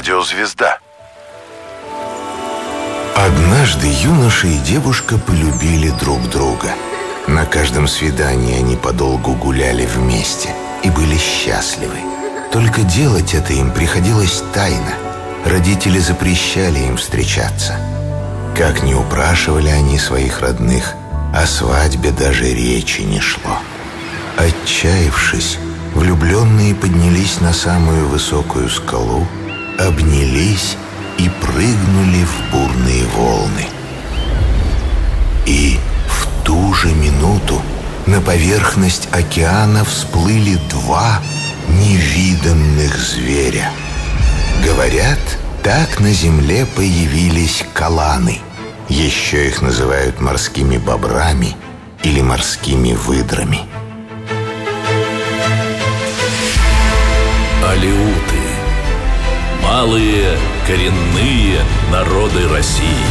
Радиозвезда. Однажды юноша и девушка полюбили друг друга. На каждом свидании они подолгу гуляли вместе и были счастливы. Только делать это им приходилось тайно. Родители запрещали им встречаться. Как ни упрашивали они своих родных, о свадьбе даже речи не шло. Отчаявшись, влюбленные поднялись на самую высокую скалу, обнялись и прыгнули в бурные волны. И в ту же минуту на поверхность океана всплыли два невиданных зверя. Говорят, так на земле появились каланы. Еще их называют морскими бобрами или морскими выдрами. Алеуты. Малые коренные народы России.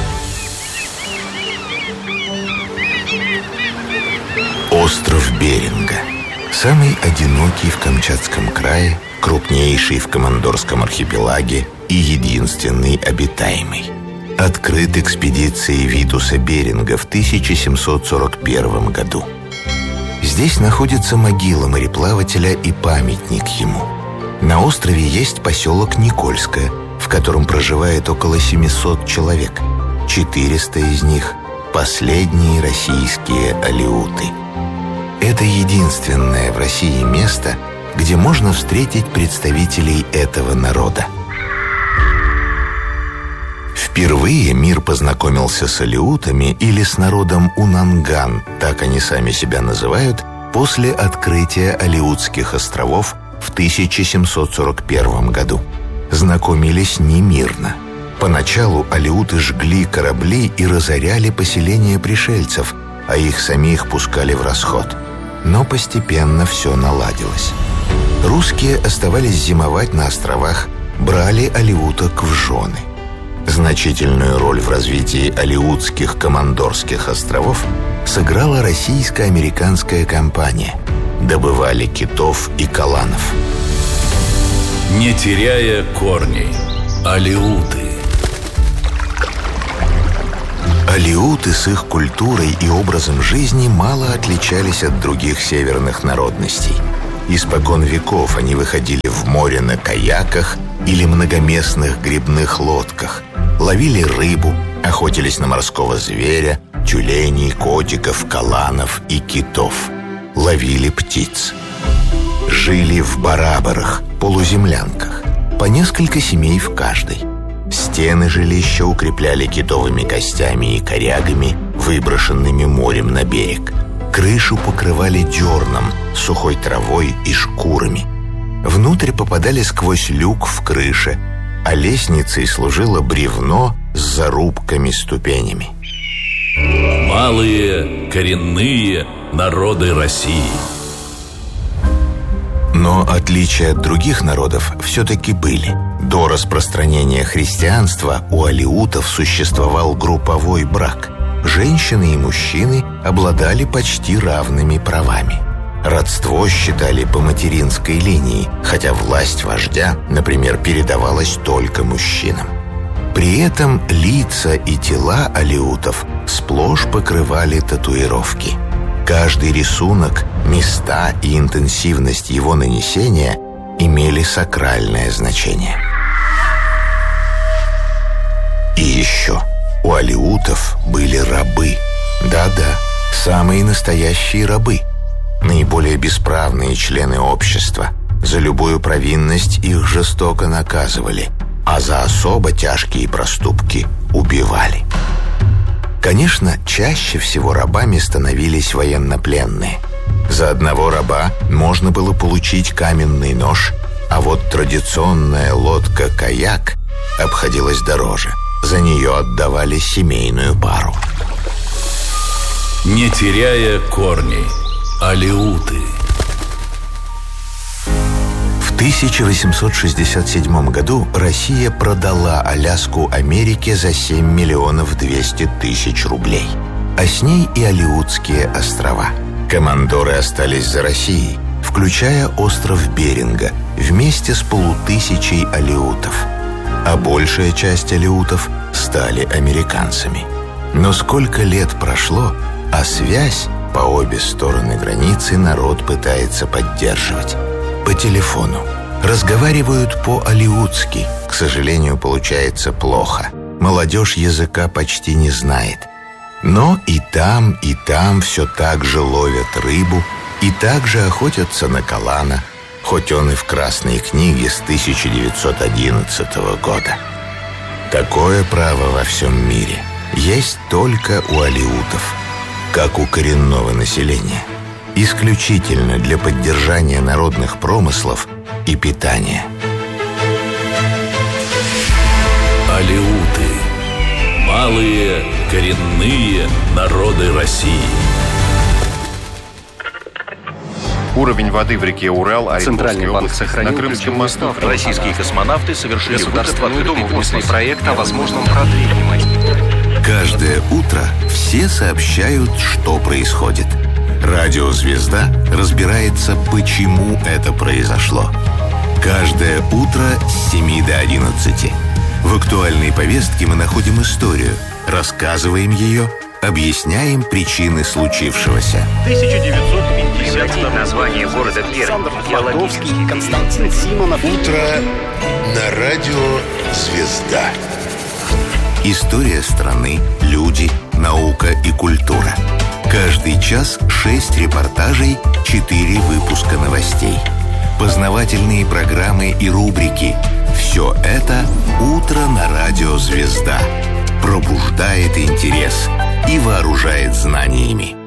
Остров Беринга. Самый одинокий в Камчатском крае, крупнейший в Командорском архипелаге и единственный обитаемый. Открыт экспедицией Витуса Беринга в 1741 году. Здесь находится могила мореплавателя и памятник ему. На острове есть поселок Никольское, в котором проживает около 700 человек. 400 из них – последние российские алеуты. Это единственное в России место, где можно встретить представителей этого народа. Впервые мир познакомился с алеутами или с народом Унанган, так они сами себя называют, после открытия Алеутских островов в 1741 году. Знакомились немирно. Поначалу алеуты жгли корабли и разоряли поселения пришельцев, а их самих пускали в расход. Но постепенно все наладилось. Русские оставались зимовать на островах, брали алеуток в жены. Значительную роль в развитии Алеутских Командорских островов сыграла российско-американская компания. Добывали китов и каланов. Не теряя корней. Алеуты. Алеуты с их культурой и образом жизни мало отличались от других северных народностей. Испокон веков они выходили в море на каяках или многоместных гребных лодках, ловили рыбу, охотились на морского зверя, тюленей, котиков, каланов и китов, ловили птиц. Жили в барабарах, полуземлянках, по несколько семей в каждой. Стены жилища укрепляли китовыми костями и корягами, выброшенными морем на берег. Крышу покрывали дерном, сухой травой и шкурами. Внутрь попадали сквозь люк в крыше, а лестницей служило бревно с зарубками-ступенями. Малые коренные народы России. Но отличия от других народов все-таки были. До распространения христианства у алеутов существовал групповой брак. Женщины и мужчины обладали почти равными правами. Родство считали по материнской линии, хотя власть вождя, например, передавалась только мужчинам. При этом лица и тела алеутов сплошь покрывали татуировки. Каждый рисунок, места и интенсивность его нанесения имели сакральное значение. И еще у алеутов были рабы. Да-да, самые настоящие рабы. Наиболее бесправные члены общества. За любую провинность их жестоко наказывали, а за особо тяжкие проступки убивали. Конечно, чаще всего рабами становились военнопленные. За одного раба можно было получить каменный нож, а вот традиционная лодка-каяк обходилась дороже. За нее отдавали семейную пару. Не теряя корней. Алеуты. В 1867 году Россия продала Аляску Америке за 7 миллионов 200 тысяч рублей, а с ней и Алеутские острова. Командоры остались за Россией, включая остров Беринга, вместе с 500 алеутов. а большая часть алеутов стали американцами. Но сколько лет прошло, а связь по обе стороны границы народ пытается поддерживать. По телефону. Разговаривают по-алеутски. К сожалению, получается плохо. Молодежь языка почти не знает. Но и там все так же ловят рыбу и так же охотятся на калана, хоть он и в Красной книге с 1911 года. Такое право во всем мире есть только у алеутов, как у коренного населения, исключительно для поддержания народных промыслов и питания. Алеуты. Малые коренные народы России. Уровень воды в реке Урал, Центральный банк сохранил на Крымском мосту. Российские космонавты совершили государственную думу после проекта о возможном продлении. Каждое утро все сообщают, что происходит. Радио «Звезда» разбирается, почему это произошло. Каждое утро с 7 до 11. В актуальной повестке мы находим историю, рассказываем ее, объясняем причины случившегося. 1950 название города Пермь. Константин Симонов. Утро на радио «Звезда». История страны, люди, наука и культура. Каждый час 6 репортажей, 4 выпуска новостей. Познавательные программы и рубрики. Все это «Утро на радио «Звезда». Пробуждает интерес и вооружает знаниями.